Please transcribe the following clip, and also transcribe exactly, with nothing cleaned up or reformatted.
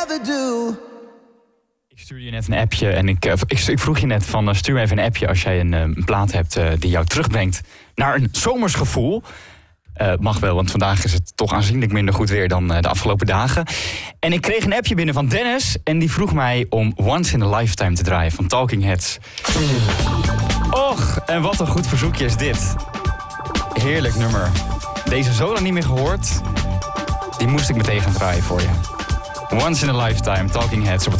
ever do. Ik stuurde je net een appje en ik, ik, ik vroeg je net van uh, stuur me even een appje als jij een, een plaat hebt uh, die jou terugbrengt naar een zomers gevoel. Uh, mag wel, want vandaag is het toch aanzienlijk minder goed weer dan uh, de afgelopen dagen. En ik kreeg een appje binnen van Dennis en die vroeg mij om Once in a Lifetime te draaien van Talking Heads. Och, en wat een goed verzoekje is dit. Heerlijk nummer. Deze zo lang niet meer gehoord. Die moest ik meteen gaan draaien voor je. Once in a Lifetime, Talking Heads op het